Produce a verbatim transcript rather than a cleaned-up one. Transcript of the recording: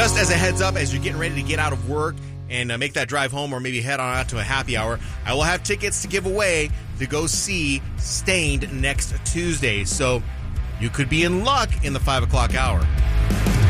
just as a heads up, as you're getting ready to get out of work and uh, make that drive home or maybe head on out to a happy hour, I will have tickets to give away to go see Stained next Tuesday. So you could be in luck in the five o'clock hour.